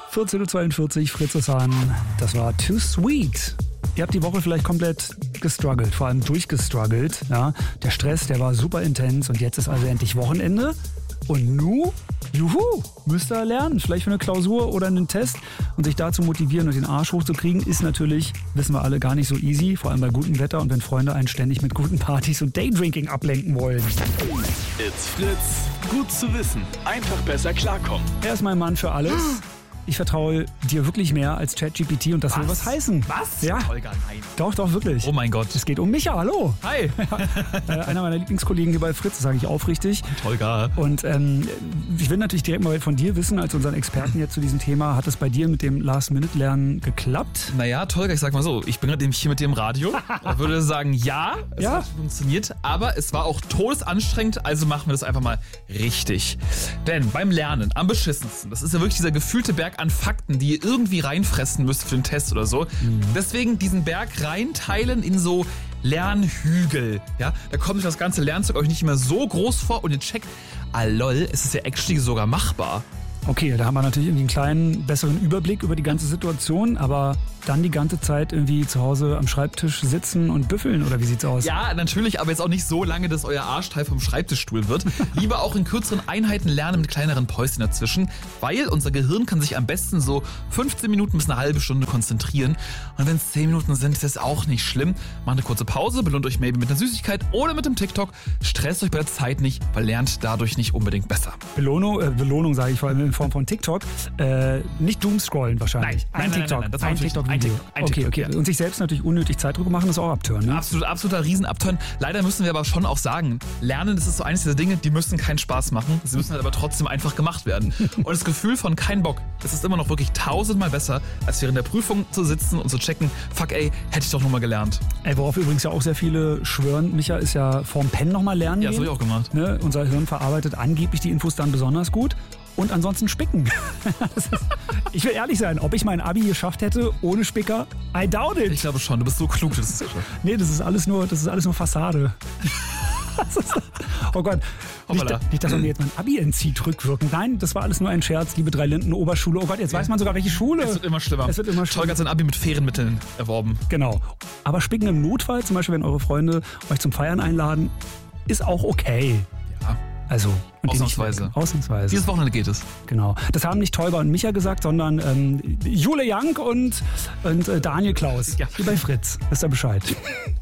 14.42 Uhr, Fritz ist an. Das war Too Sweet. Ihr habt die Woche vielleicht komplett gestruggelt, vor allem durchgestruggelt. Ja? Der Stress, der war super intens und jetzt ist also endlich Wochenende. Und nu, müsst ihr lernen. Vielleicht für eine Klausur oder einen Test. Und sich dazu motivieren und den Arsch hochzukriegen, ist natürlich, wissen wir alle, gar nicht so easy. Vor allem bei gutem Wetter und wenn Freunde einen ständig mit guten Partys und Daydrinking ablenken wollen. It's Fritz. Gut zu wissen. Einfach besser klarkommen. Er ist mein Mann für alles. Ich vertraue dir wirklich mehr als ChatGPT und das will was heißen. Was? Ja. Holger, nein. Doch, wirklich. Oh mein Gott. Es geht um Micha, hallo. Hi. Einer meiner Lieblingskollegen hier bei Fritz, das sage ich aufrichtig. Holger. Und ich will natürlich direkt mal von dir wissen, als unseren Experten jetzt zu diesem Thema, hat es bei dir mit dem Last-Minute-Lernen geklappt? Naja, Holger, ich sag mal so, ich bin gerade hier mit dir im Radio. Ich würde sagen, es hat funktioniert, aber es war auch todesanstrengend, also machen wir das einfach mal richtig. Denn beim Lernen am beschissensten, das ist ja wirklich dieser gefühlte Berg an Fakten, die ihr irgendwie reinfressen müsst für den Test oder so. Deswegen diesen Berg reinteilen in so Lernhügel. Ja? Da kommt euch das ganze Lernzeug euch nicht mehr so groß vor und ihr checkt, lol, es ist ja actually sogar machbar. Okay, da haben wir natürlich irgendwie einen kleinen, besseren Überblick über die ganze Situation, aber dann die ganze Zeit irgendwie zu Hause am Schreibtisch sitzen und büffeln, oder wie sieht's aus? Ja, natürlich, aber jetzt auch nicht so lange, dass euer Arschteil vom Schreibtischstuhl wird. Lieber auch in kürzeren Einheiten lernen mit kleineren Päuschen dazwischen, weil unser Gehirn kann sich am besten so 15 Minuten bis eine halbe Stunde konzentrieren. Und wenn es 10 Minuten sind, ist das auch nicht schlimm. Macht eine kurze Pause, belohnt euch maybe mit einer Süßigkeit oder mit dem TikTok. Stresst euch bei der Zeit nicht, weil lernt dadurch nicht unbedingt besser. Belohnung sage ich vor allem in Form von TikTok. Nicht Doomscrollen wahrscheinlich. Nein, das war ein TikTok-Video. Okay. Und sich selbst natürlich unnötig Zeitdruck machen, ist auch Abturn, ne? Absoluter Riesenabturn. Leider müssen wir aber schon auch sagen, Lernen, das ist so eines dieser Dinge, die müssen keinen Spaß machen. Sie müssen halt aber trotzdem einfach gemacht werden. Und das Gefühl von kein Bock, das ist immer noch wirklich 1000-mal besser, als während der Prüfung zu sitzen und zu checken, fuck ey, hätte ich doch nochmal gelernt. Worauf übrigens ja auch sehr viele schwören, Micha, ist ja vorm Pen nochmal lernen. Ja, das habe ich auch gemacht. Ne? Unser Hirn verarbeitet angeblich die Infos dann besonders gut. Und ansonsten spicken. Ich will ehrlich sein, ob ich mein Abi geschafft hätte ohne Spicker, I doubt it. Ich glaube schon, du bist so klug. Nee, das ist alles nur Fassade. Oh Gott, nicht, dass man mir jetzt mein Abi entzieht rückwirkend. Nein, das war alles nur ein Scherz, liebe Drei-Linden-Oberschule. Oh Gott, jetzt weiß man sogar, welche Schule. Es wird immer schlimmer. Holger hat sein Abi mit fairen Mitteln erworben. Genau. Aber Spicken im Notfall, zum Beispiel, wenn eure Freunde euch zum Feiern einladen, ist auch okay. Ja. Also, Ausnahmsweise. Dieses Wochenende geht es. Genau. Das haben nicht Tolga und Micha gesagt, sondern Jule Young und Daniel Klaus. Ja. Hier bei Fritz. Wisst ihr Bescheid.